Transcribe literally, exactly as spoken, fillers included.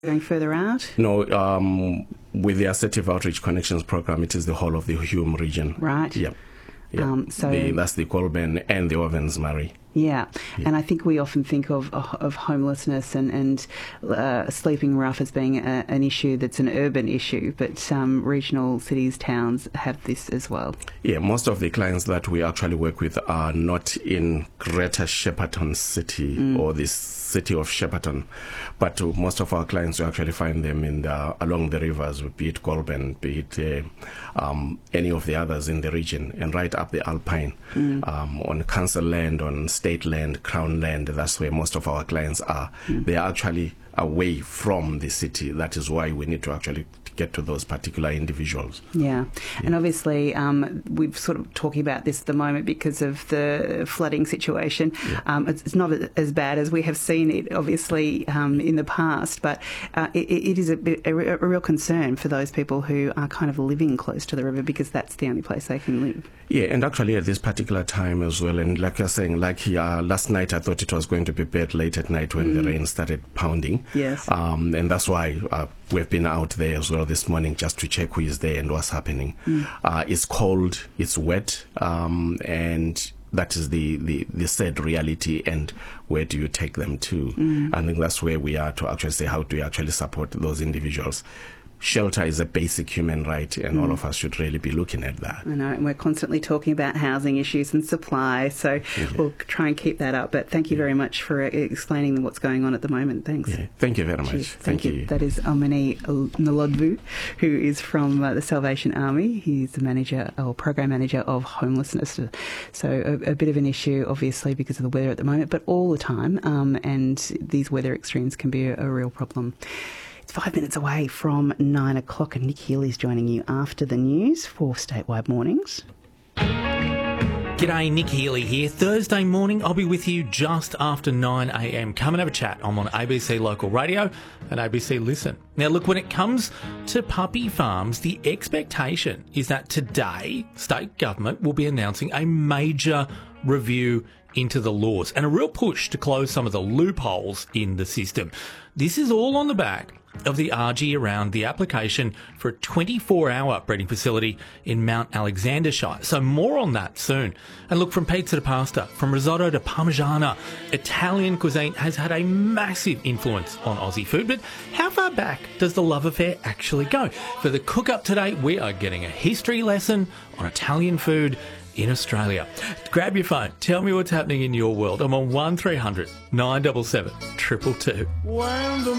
Going further out? No, um, with the Assertive Outreach Connections program, it is the whole of the Hume region. Right. Yeah. Yeah. Um, so the, that's the Colburn and the Ovens Murray. Yeah. Yeah. And I think we often think of of homelessness and, and uh, sleeping rough as being a, an issue that's an urban issue, but um, regional cities, towns have this as well. Yeah, most of the clients that we actually work with are not in Greater Shepparton City mm. or the city of Shepparton, but uh, most of our clients, you actually find them in the, along the rivers, be it Colburn, be it uh, um, any of the others in the region, and right up the Alpine, mm. um, on council land, on state land, crown land. That's where most of our clients are. Mm. They are actually away from the city. That is why we need to actually get to those particular individuals. Yeah, yeah. And obviously um, we've sort of talking about this at the moment because of the flooding situation. Yeah. Um, it's, it's not as bad as we have seen it, obviously, um, in the past, but uh, it, it is a, bit, a, a real concern for those people who are kind of living close to the river because that's the only place they can live. Yeah, and actually at this particular time as well, and like you're saying, like uh, last night I thought it was going to be bad late at night when mm. the rain started pounding. Yes. Um, and that's why uh, we've been out there as well this morning just to check who is there and what's happening. Mm. Uh, it's cold, it's wet, um, and that is the, the, the sad reality. And where do you take them to? Mm. I think that's where we are to actually say, how do we actually support those individuals? Shelter is a basic human right, and mm. all of us should really be looking at that. I know, and we're constantly talking about housing issues and supply, so yeah. we'll try and keep that up. But thank you yeah. very much for explaining what's going on at the moment. Thanks. Yeah. Thank you very much. Cheers. Thank, thank you. you. That is Omini Nlodvu, who is from uh, the Salvation Army. He's the manager or program manager of homelessness. So a, a bit of an issue, obviously, because of the weather at the moment, but all the time. Um, and these weather extremes can be a, a real problem. It's five minutes away from nine o'clock, and Nick Healy's joining you after the news for Statewide Mornings. G'day, Nick Healy here. Thursday morning, I'll be with you just after nine a m. Come and have a chat. I'm on A B C Local Radio and A B C Listen. Now, look, when it comes to puppy farms, the expectation is that today, state government will be announcing a major review into the laws and a real push to close some of the loopholes in the system. This is all on the back of the argy around the application for a twenty-four hour breeding facility in Mount Alexander Shire. So more on that soon. And look, from pizza to pasta, from risotto to parmigiana, Italian cuisine has had a massive influence on Aussie food. But how far back does the love affair actually go? For the cook up today, we are getting a history lesson on Italian food in Australia. Grab your phone. Tell me what's happening in your world. I'm on one three hundred nine seven seven two two two.